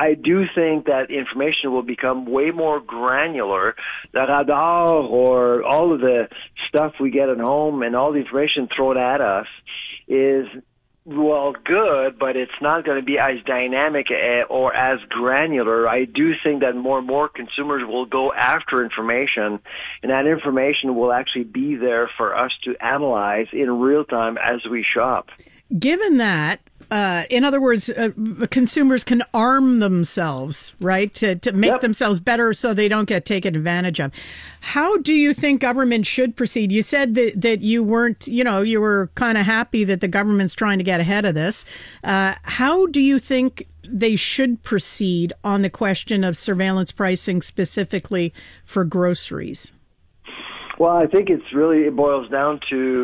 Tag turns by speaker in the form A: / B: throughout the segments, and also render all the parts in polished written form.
A: I do think that information will become way more granular. The radar or all of the stuff we get at home and all the information thrown at us is, well, good, but it's not going to be as dynamic or as granular. I do think that more and more consumers will go after information, and that information will actually be there for us to analyze in real time as we shop.
B: Given that, in other words, consumers can arm themselves, right, to make themselves better so they don't get taken advantage of. How do you think government should proceed? You said that you weren't, you were kind of happy that the government's trying to get ahead of this. How do you think they should proceed on the question of surveillance pricing specifically for groceries?
A: Well, I think it boils down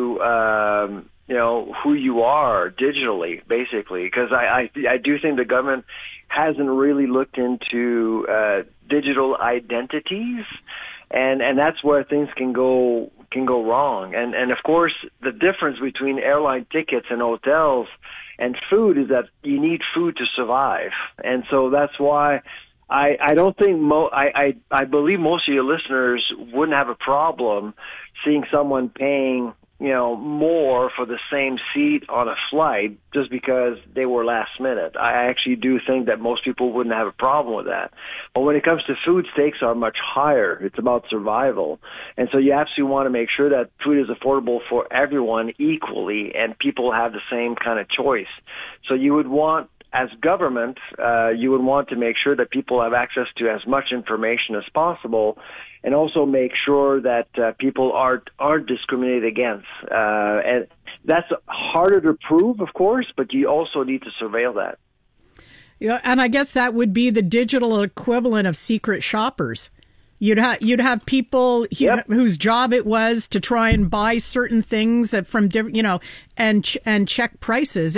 A: to who you are digitally, basically, because I do think the government hasn't really looked into digital identities, and that's where things can go wrong. And of course, the difference between airline tickets and hotels and food is that you need food to survive, and so that's why I don't think I believe most of your listeners wouldn't have a problem seeing someone paying more for the same seat on a flight just because they were last minute. I actually do think that most people wouldn't have a problem with that. But when it comes to food, stakes are much higher. It's about survival. And so you absolutely want to make sure that food is affordable for everyone equally and people have the same kind of choice. So you would want, as government, you would want to make sure that people have access to as much information as possible, and also make sure that people aren't discriminated against. And that's harder to prove, of course, but you also need to surveil that.
B: Yeah, and I guess that would be the digital equivalent of secret shoppers. You'd have people whose job it was to try and buy certain things from different, and check prices.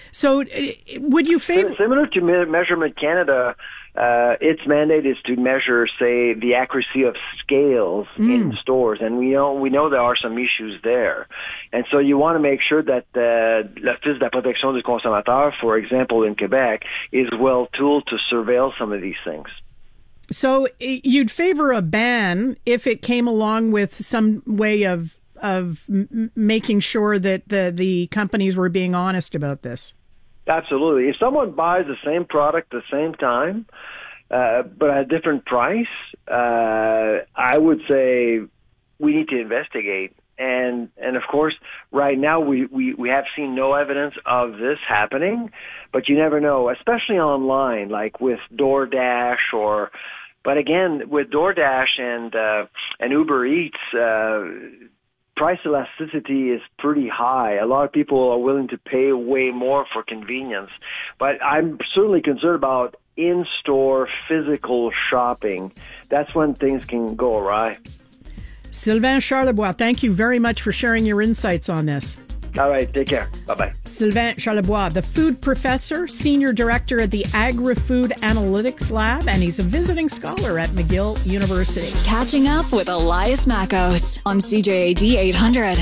B: Would you favor
A: similar to Measurement Canada? Its mandate is to measure, say, the accuracy of scales in stores, and we know there are some issues there, and so you want to make sure that l'Office de la protection du consommateur, for example, in Quebec, is well tooled to surveil some of these things.
B: So you'd favor a ban if it came along with some way of making sure that the companies were being honest about this?
A: Absolutely. If someone buys the same product at the same time, but at a different price, I would say we need to investigate. And of course, right now we have seen no evidence of this happening, but you never know, especially online, like with DoorDash but again, with DoorDash and Uber Eats, price elasticity is pretty high. A lot of people are willing to pay way more for convenience. But I'm certainly concerned about in-store physical shopping. That's when things can go awry.
B: Sylvain Charlebois, thank you very much for sharing your insights on this.
A: All right, take care. Bye-bye.
B: Sylvain Charlebois, the food professor, senior director at the Agri-Food Analytics Lab, and he's a visiting scholar at McGill University.
C: Catching up with Elias Mackos on CJAD 800.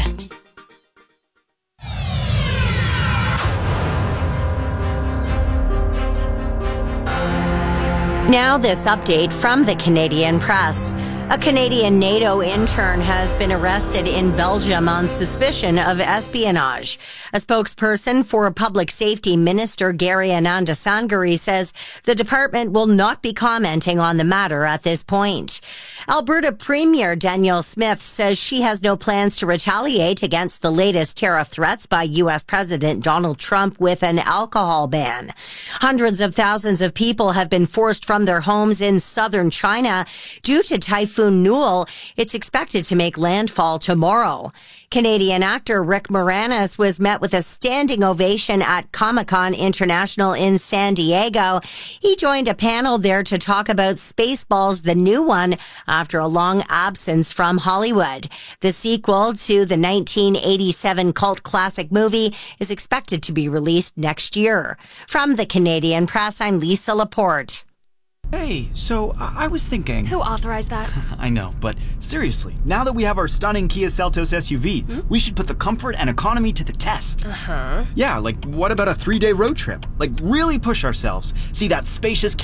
D: Now this update from the Canadian Press. A Canadian NATO intern has been arrested in Belgium on suspicion of espionage. A spokesperson for Public Safety Minister Gary Anandasangari says the department will not be commenting on the matter at this point. Alberta Premier Danielle Smith says she has no plans to retaliate against the latest tariff threats by U.S. President Donald Trump with an alcohol ban. Hundreds of thousands of people have been forced from their homes in southern China due to Typhoon Newell. It's expected to make landfall tomorrow. Canadian actor Rick Moranis was met with a standing ovation at Comic-Con International in San Diego. He joined a panel there to talk about Spaceballs, the new one, after a long absence from Hollywood. The sequel to the 1987 cult classic movie is expected to be released next year. From the Canadian Press, I'm Lisa Laporte.
E: Hey, so I was thinking...
F: Who authorized that?
E: I know, but seriously, now that we have our stunning Kia Seltos SUV, we should put the comfort and economy to the test.
F: Uh-huh.
E: Yeah, like what about a 3-day road trip? Like really push ourselves. See that spacious